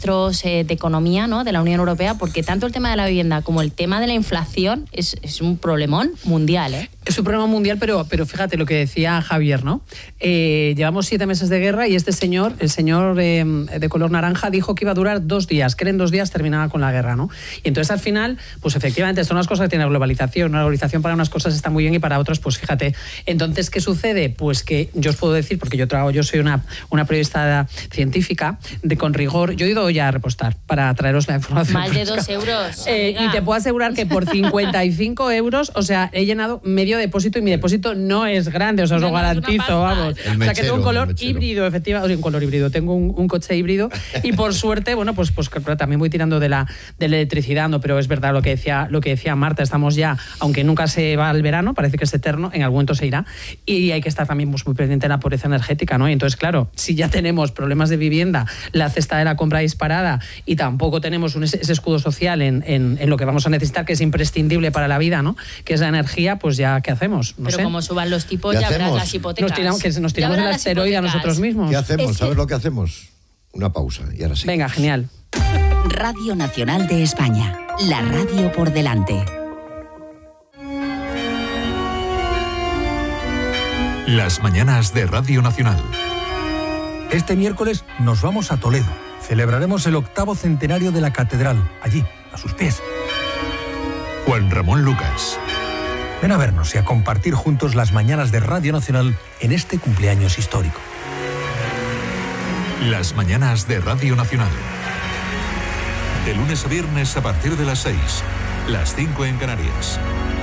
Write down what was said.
ministros de Economía, ¿no?, de la Unión Europea, porque tanto el tema de la vivienda como el tema de la inflación es un problemón mundial, ¿eh? Es un problema mundial, pero fíjate lo que decía Javier, ¿no? Llevamos 7 meses de guerra y este señor, el señor de color naranja, dijo que iba a durar 2 días, que en 2 días terminaba con la guerra, ¿no? Y entonces al final, pues efectivamente, son las cosas que tiene la globalización. La globalización para unas cosas está muy bien y para otras, pues fíjate. Entonces, ¿qué sucede? Pues que yo os puedo decir, porque yo soy una periodista científica, con rigor, yo he ido ya a repostar para traeros la información. Más de 2 euros. Y te puedo asegurar que por 55 euros, o sea, he llenado medio depósito y mi depósito no es grande, o sea, os lo garantizo, vamos. El mechero, o sea, que tengo un color híbrido, efectivamente, o sea, un color híbrido, tengo un coche híbrido y por suerte, bueno, pues también voy tirando de la electricidad, ¿no? Pero es verdad lo que decía Marta, estamos ya, aunque nunca se va el verano, parece que es eterno, en algún momento se irá y hay que estar también pues, muy pendiente de la pobreza energética, ¿no? Y entonces, claro, si ya tenemos problemas de vivienda, la cesta de la compra disparada y tampoco tenemos ese escudo social en lo que vamos a necesitar, que es imprescindible para la vida, ¿no?, que es la energía, pues ya, ¿qué hacemos? No Pero sé. como suban los tipos, ya verás las hipotecas. Nos tiramos el asteroide a nosotros mismos. ¿Qué hacemos? ¿Sabes lo que hacemos? Una pausa y ahora sí. Venga, genial. Radio Nacional de España, la radio por delante. Las mañanas de Radio Nacional. Este miércoles nos vamos a Toledo. Celebraremos el 8º centenario de la catedral, allí, a sus pies. Juan Ramón Lucas. Ven a vernos y a compartir juntos las mañanas de Radio Nacional en este cumpleaños histórico. Las mañanas de Radio Nacional. De lunes a viernes a partir de las 6, las 5 en Canarias.